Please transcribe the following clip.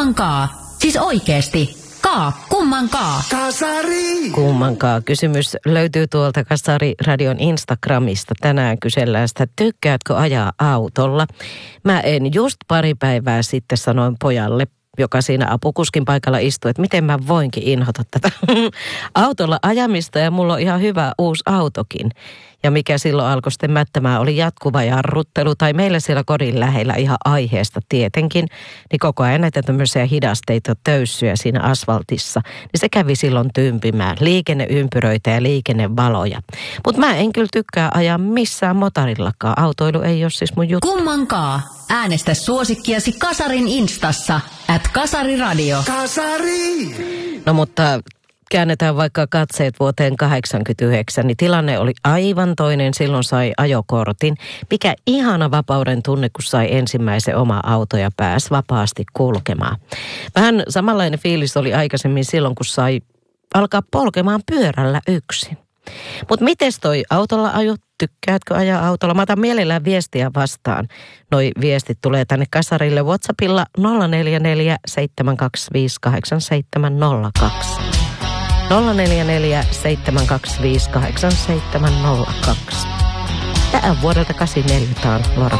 Kummankaa? Siis oikeesti. Kummankaa? Kasari! Kummankaa? Kysymys löytyy tuolta Kasari-radion Instagramista. Tänään kysellään sitä, tykkäätkö ajaa autolla? Mä en just pari päivää sitten sanoin pojalle, joka siinä apukuskin paikalla istui, että miten mä voinkin inhota tätä autolla ajamista ja mulla on ihan hyvä uusi autokin. Ja mikä silloin alkoi sitten mättämään oli jatkuva jarruttelu tai meillä siellä kodin lähellä ihan aiheesta tietenkin, niin koko ajan näitä tämmöisiä hidasteita töyssyjä siinä asfaltissa. Niin se kävi silloin tympimään liikenneympyröitä ja liikennevaloja. Mutta mä en kyllä tykkää ajaa missään motarillakaan. Autoilu ei ole siis mun juttu. Kummankaa? Äänestä suosikkiasi Kasarin Instassa @Kasariradio. Kasari! No mutta käännetään vaikka katseet vuoteen 1989, niin tilanne oli aivan toinen. Silloin sai ajokortin. Mikä ihana vapauden tunne, kun sai ensimmäisen oma auto ja pääsi vapaasti kulkemaan. Vähän samanlainen fiilis oli aikaisemmin silloin, kun sai alkaa polkemaan pyörällä yksin. Mutta mites toi autolla ajo? Tykkäätkö ajaa autolla? Mä otan mielellään viestiä vastaan. Noi viestit tulee tänne Kasarille WhatsAppilla 044 725 8702. 044 725 8702. Tää on vuodelta 84, tää on Laura